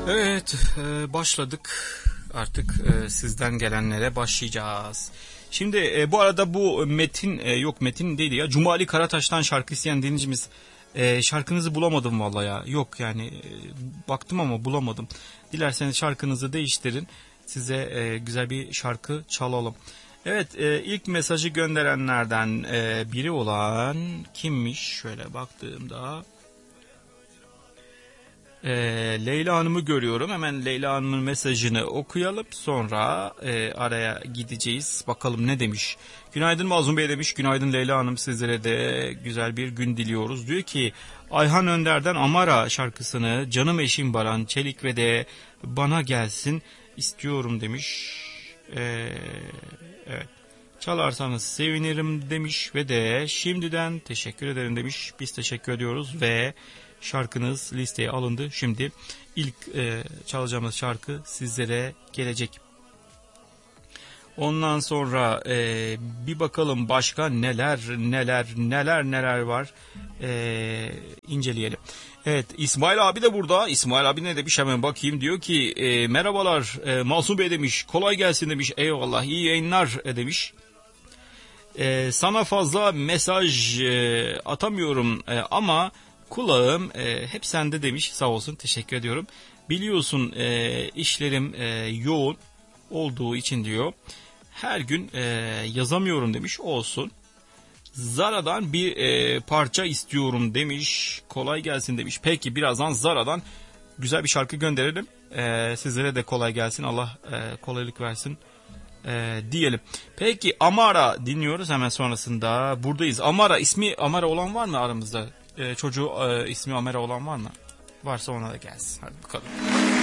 Evet, başladık. Artık sizden gelenlere başlayacağız. Şimdi bu arada bu Metin değil ya. Cumali Karataş'tan şarkı isteyen dinleyicimiz, şarkınızı bulamadım vallahi ya. Yok yani, baktım ama bulamadım. Dilerseniz şarkınızı değiştirin. Size güzel bir şarkı çalalım. Evet, ilk mesajı gönderenlerden biri olan kimmiş? Şöyle baktığımda Leyla Hanım'ı görüyorum. Hemen Leyla Hanım'ın mesajını okuyalım. Sonra araya gideceğiz. Bakalım ne demiş. Günaydın Mazlum Bey demiş. Günaydın Leyla Hanım. Sizlere de güzel bir gün diliyoruz. Diyor ki Ayhan Önder'den Amara şarkısını canım eşim Baran Çelik ve de bana gelsin istiyorum demiş. Evet. Çalarsanız sevinirim demiş ve de şimdiden teşekkür ederim demiş. Biz teşekkür ediyoruz ve şarkınız listeye alındı. Şimdi ilk çalacağımız şarkı sizlere gelecek. Ondan sonra bir bakalım başka neler var, inceleyelim. Evet, İsmail abi de burada. İsmail abi ne demiş hemen bakayım. Diyor ki merhabalar Masum Bey demiş. Kolay gelsin demiş. Eyvallah, iyi yayınlar demiş. Sana fazla mesaj atamıyorum ama kulağım hep sende demiş. Sağ olsun, teşekkür ediyorum. Biliyorsun işlerim yoğun olduğu için diyor. Her gün yazamıyorum demiş. Olsun. Zara'dan bir parça istiyorum demiş. Kolay gelsin demiş. Peki birazdan Zara'dan güzel bir şarkı gönderelim. Sizlere de kolay gelsin. Allah kolaylık versin diyelim. Peki Amara dinliyoruz hemen sonrasında. Buradayız. Amara, ismi Amara olan var mı aramızda? Çocuğu ismi Amara olan var mı? Varsa ona da gelsin. Hadi bakalım.